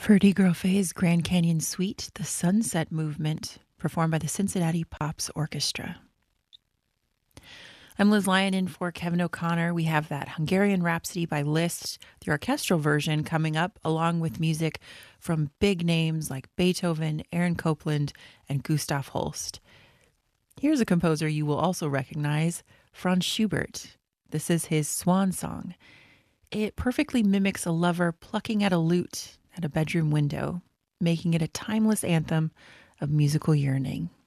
Ferdy Groffe's Grand Canyon Suite, The Sunset Movement, performed by the Cincinnati Pops Orchestra. I'm Liz Lyon in for Kevin O'Connor. We have that Hungarian Rhapsody by Liszt, the orchestral version coming up, along with music from big names like Beethoven, Aaron Copland, and Gustav Holst. Here's a composer you will also recognize, Franz Schubert. This is his Swan Song. It perfectly mimics a lover plucking at a lute at a bedroom window, making it a timeless anthem of musical yearning.